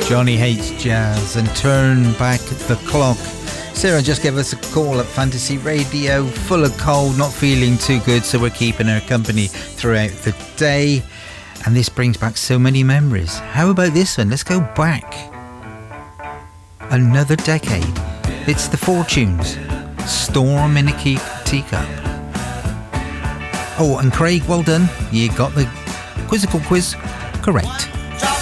Johnny hates jazz and turn back the clock. Sarah just gave us a call at Fantasy Radio, full of cold, not feeling too good, so we're keeping her company throughout the day. And this brings back so many memories. How about this one? Let's go back another decade. It's the Fortunes, Storm in a Teacup. Oh, and Craig, well done. You got the quizzical quiz correct.